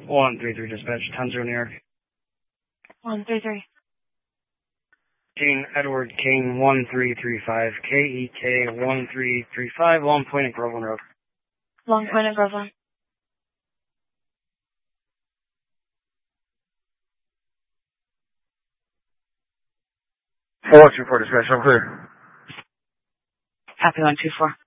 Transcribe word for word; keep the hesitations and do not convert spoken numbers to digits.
one three three dispatch, ten zero New York. one three three. King Edward King one three three five, K E K one three three five, Long Point at Groveland Road. Long Point at Groveland. four one two four dispatch, I'm clear. Copy one two four.